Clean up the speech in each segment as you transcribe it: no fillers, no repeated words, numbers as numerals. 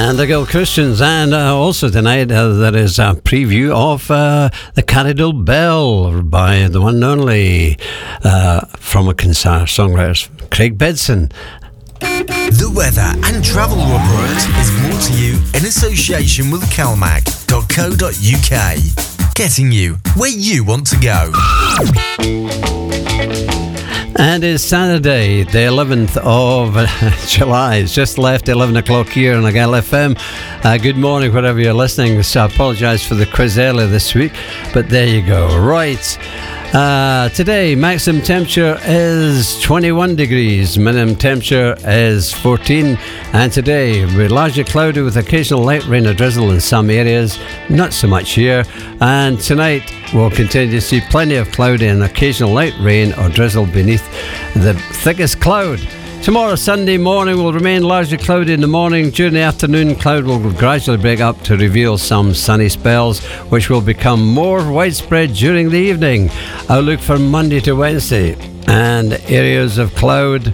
And the Gill Christians, and also tonight there is a preview of the Carriddle Bell by the one and only from a songwriter, Craig Bedson. The weather and travel report is brought to you in association with calmac.co.uk, getting you where you want to go. And it's Saturday, the 11th of July. It's just left 11 o'clock here on Argyll FM. Good morning, wherever you're listening. So I apologise for the quiz earlier this week, but there you go. Right. Today, maximum temperature is 21 degrees, minimum temperature is 14, and today we're largely cloudy with occasional light rain or drizzle in some areas, not so much here, and tonight we'll continue to see plenty of cloudy and occasional light rain or drizzle beneath the thickest cloud. Tomorrow, Sunday morning, will remain largely cloudy in the morning. During the afternoon, cloud will gradually break up to reveal some sunny spells, which will become more widespread during the evening. I'll look for Monday to Wednesday, and areas of cloud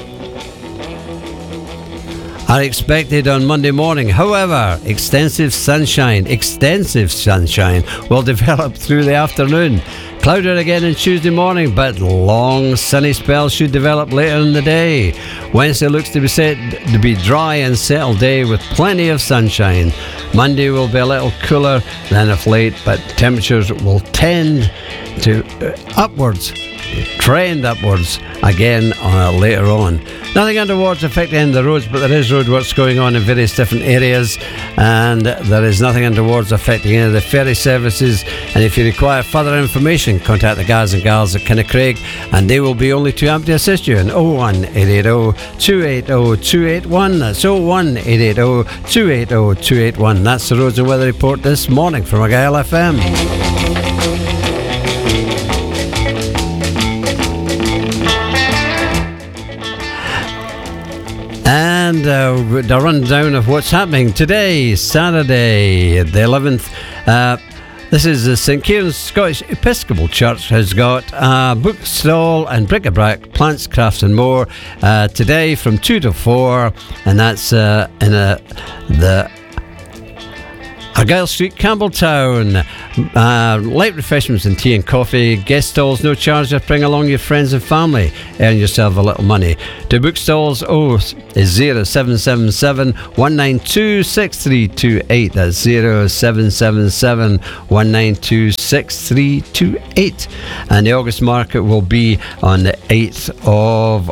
are expected on Monday morning. However, extensive sunshine will develop through the afternoon. Clouded again on Tuesday morning, but long sunny spells should develop later in the day. Wednesday looks to be set to be dry and settled day with plenty of sunshine. Monday will be a little cooler than of late, but temperatures will trend upwards again later on. Nothing untoward affecting the roads, but there is roadworks going on in various different areas, and there is nothing untoward affecting any of the ferry services. And if you require further information, contact the guys and gals at Kinnacraig, and they will be only too happy to assist you on 01880 280 281. That's 01880 280 281. That's the roads and weather report this morning from Argyll FM. And the rundown of what's happening today, Saturday, the 11th. This is the St. Kieran's Scottish Episcopal Church has got a book stall and bric-a-brac, plants, crafts and more today from 2 to 4, and that's in the Argyll Street, Campbelltown. Light refreshments and tea and coffee. Guest stalls, no charge. Just bring along your friends and family. Earn yourself a little money. To book stalls, is 0777 192 6328. That's 0777 192 6328. And the August market will be on the 8th of